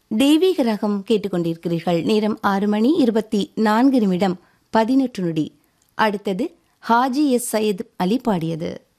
தெய்வீக ரகம் கேட்டுக்கொண்டிருக்கிறீர்கள். நேரம் 6:24 18 அடுத்தது ஹாஜி எஸ் சையத் அலி பாடியது.